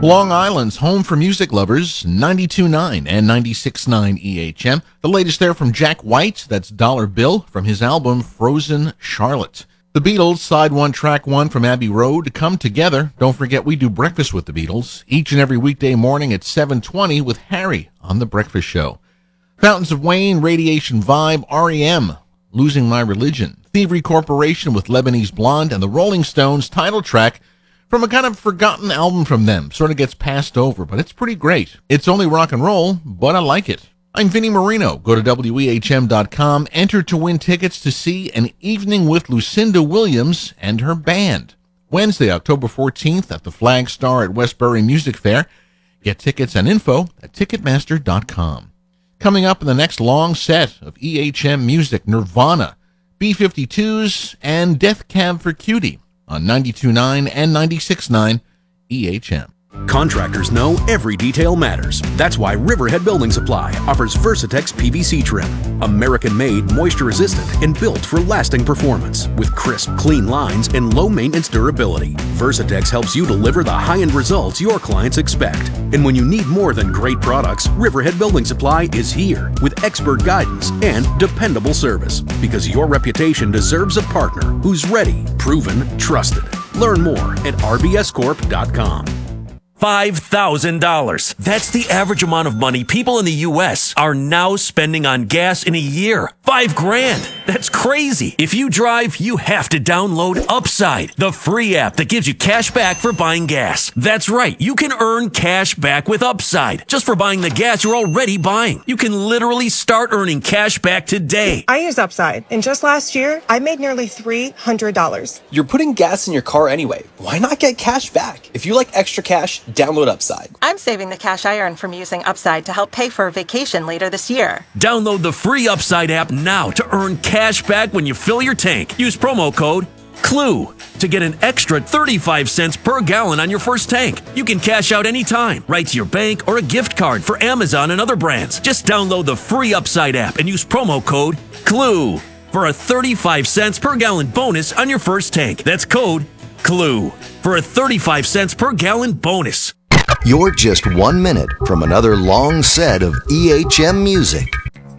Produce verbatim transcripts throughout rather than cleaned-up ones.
Long Island's home for music lovers, ninety-two point nine and ninety-six point nine E H M. The latest there from Jack White, that's Dollar Bill, from his album Frozen Charlotte. The Beatles, side one, track one from Abbey Road, Come Together. Don't forget we do Breakfast with the Beatles each and every weekday morning at seven twenty with Harry on The Breakfast Show. Fountains of Wayne, Radiation Vibe, R E M, Losing My Religion. Thievery Corporation with Lebanese Blonde, and the Rolling Stones title track from a kind of forgotten album from them. Sort of gets passed over, but it's pretty great. It's only rock and roll, but I like it. I'm Vinnie Marino. Go to W E H M dot com. Enter to win tickets to see An Evening with Lucinda Williams and her band. Wednesday, October fourteenth at the Flag Star at Westbury Music Fair. Get tickets and info at Ticketmaster dot com. Coming up in the next long set of E H M music, Nirvana, B fifty-twos, and Death Cab for Cutie on ninety-two point nine and ninety-six point nine E H M. Contractors know every detail matters. That's why Riverhead Building Supply offers Versatex P V C trim. American-made, moisture-resistant, and built for lasting performance with crisp, clean lines and low-maintenance durability. Versatex helps you deliver the high-end results your clients expect. And when you need more than great products, Riverhead Building Supply is here with expert guidance and dependable service, because your reputation deserves a partner who's ready, proven, trusted. Learn more at R B S corp dot com. five thousand dollars. That's the average amount of money people in the U S are now spending on gas in a year. Five grand. That's crazy. If you drive, you have to download Upside, the free app that gives you cash back for buying gas. That's right. You can earn cash back with Upside just for buying the gas you're already buying. You can literally start earning cash back today. I use Upside, and just last year, I made nearly three hundred dollars. You're putting gas in your car anyway. Why not get cash back? If you like extra cash, download Upside. I'm saving the cash I earn from using Upside to help pay for a vacation later this year. Download the free Upside app now to earn cash back when you fill your tank. Use promo code CLUE to get an extra thirty-five cents per gallon on your first tank. You can cash out anytime, right to your bank or a gift card for Amazon and other brands. Just download the free Upside app and use promo code CLUE for a thirty-five cents per gallon bonus on your first tank. That's code CLUE for a thirty-five cents per gallon bonus. You're just one minute from another long set of E H M music.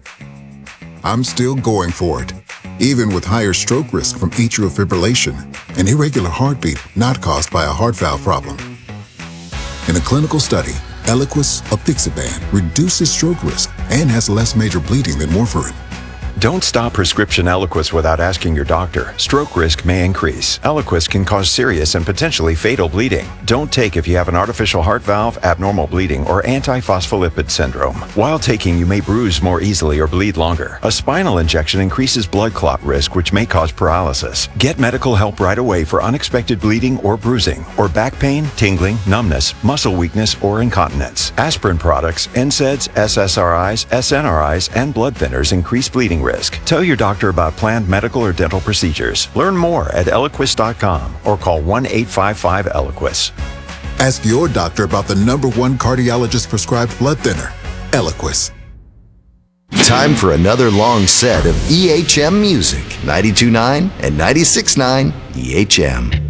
I'm still going for it, even with higher stroke risk from atrial fibrillation, an irregular heartbeat not caused by a heart valve problem. In a clinical study, Eliquis, apixaban, reduces stroke risk and has less major bleeding than warfarin. Don't stop prescription Eliquis without asking your doctor. Stroke risk may increase. Eliquis can cause serious and potentially fatal bleeding. Don't take if you have an artificial heart valve, abnormal bleeding, or antiphospholipid syndrome. While taking, you may bruise more easily or bleed longer. A spinal injection increases blood clot risk, which may cause paralysis. Get medical help right away for unexpected bleeding or bruising, or back pain, tingling, numbness, muscle weakness, or incontinence. Aspirin products, N SAIDs, S S R Is, S N R Is, and blood thinners increase bleeding risk. Tell your doctor about planned medical or dental procedures. Learn more at Eliquis dot com or call one eight five five Eliquis. Ask your doctor about the number one cardiologist prescribed blood thinner, Eliquis. Time for another long set of E H M music, ninety-two point nine and ninety-six point nine E H M.